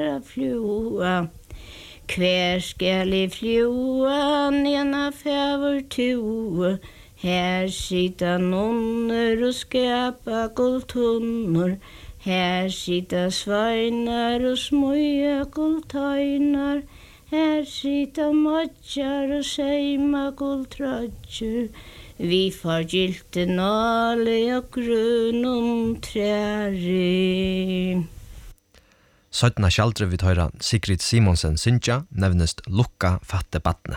Fljua. Kvær skal I fljua, nena fæver to. Her sitta nonner og skapa guldtunnor. Her sitta sveinar og smøya guldtøynar. Her sitta matjar og seima guldtrødjer. Vi får gilte nale og grunum træri. Søttna skjaldre vi tøyra Sigrid Simonsen syntja nevnest Lukka fatte batne.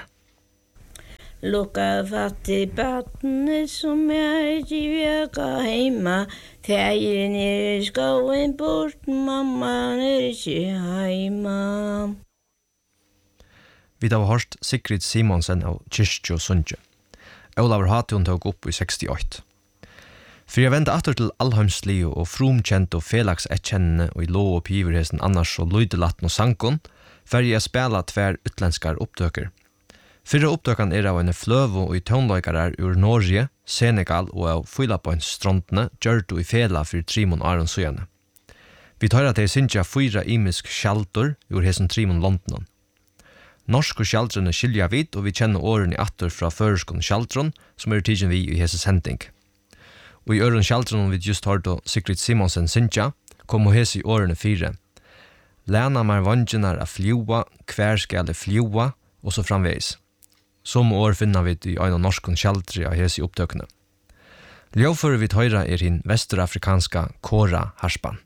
Lukka fatte batne som ikke vjaka heima. Fægren I skoen bort, mamma ikke heima. Vi har hørt Sigrid Simonsen av Kyrkjo Sundje. Olaver Hatun tog opp I 68. For jeg vende atter til allheimslige og fromkjent og felaksettkjennende og I lov og piverhesen annars og lydelatten og sankon, for jeg spela tver utlenskar opptøker. Fyrre opptøkene av en fløvo og I tøgnløykere ur Norge, Senegal og av Fylapoinstrondene gjør I fela for Trimon Aron Søyane. Vi tar at jeg synes jeg 4 imisk skjaldur ur hesen Trimon Londonen. Norske skjaldrene skilja vid, og vi kjenner årene I atter fra føreskån skjaldron, som tidsen vi I hese sending. Og I øren skjaldron vi just hørte Sigrid Simonsen syntja, kom og hese I årene 4. Lena mer vangenar av fljua, kvær skal det fljua, og så framveis. Som år finner vi I en av norske skjaldre av hese opptøkene. Ljøvfører vi høyre hin vesterafrikanska Kora Harspan.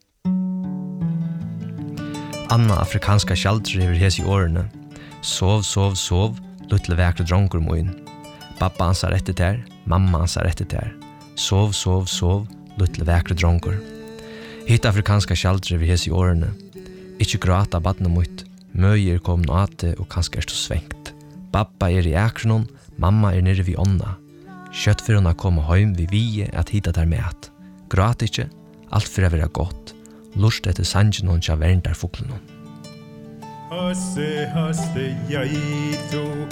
Anna afrikanska skjaldre over hese årene. Sov, sov, sov, luttle vekre dronker moin. Pappa ansar etter ter, mamma ansar etter ter. Sov, sov, sov, luttle vekre dronker. Hitt afrikanska skjaldre vi hes I årene. Ikkje grata badne mot, møyer kom no ate og kanskje stå svengt. Pappa I akronon, mamma nere vi onna. Kjøtt for honna komme heim vi vie at hita der met. Grat ikkje, alt for å være godt. Lust etter sangen hon tja verndar fuklenon. Hasse, hasse, jeg to